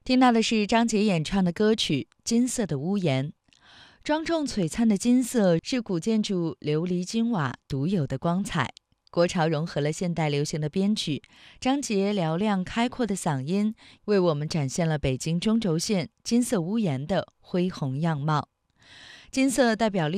听到的是张杰演唱的歌曲《金色的屋檐》。庄重璀璨的金色是古建筑琉璃金瓦独有的光彩。国潮融合了现代流行的编曲，张杰嘹亮开阔的嗓音为我们展现了北京中轴线金色屋檐的恢宏样貌。金色代表力